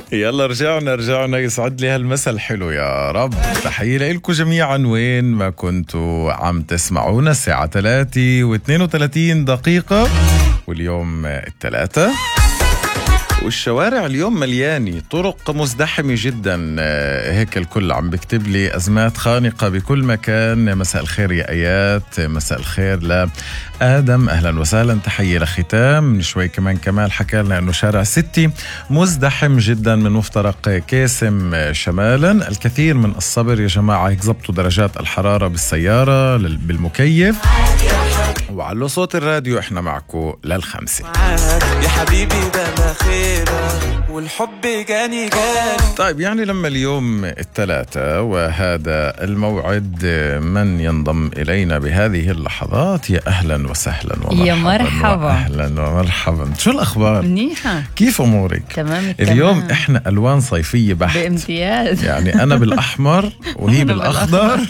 يلا رجعنا يسعد لي هالمسا الحلو يا رب. تحية لكم جميعا وين ما كنتوا عم تسمعونا. الساعة 3:32 واليوم الثلاثة، والشوارع اليوم مليانة، طرق مزدحمة جدا. هيك الكل عم بكتب لي أزمات خانقة بكل مكان. مساء الخير يا آيات، مساء الخير لآدم، أهلا وسهلا. تحية لختام. من شوي كمان كمال حكى لنا أنه شارع 6 مزدحم جدا من مفترق كاسم شمالا. الكثير من الصبر يا جماعة، هيك زبطوا درجات الحرارة بالسيارة بالمكيف، وعلوا صوت الراديو. احنا معكم لل5 يا حبيبي، ده خيرة والحب جاني. طيب يعني لما اليوم الثلاثة وهذا الموعد، من ينضم إلينا بهذه اللحظات؟ يا أهلا وسهلا ومرحبا. يا مرحبا، أهلا ومرحبا. شو الأخبار؟ منيحة، كيف أمورك؟ تمام. اليوم إحنا ألوان صيفية بحت بامتياز. يعني أنا بالأحمر وهي بالأخضر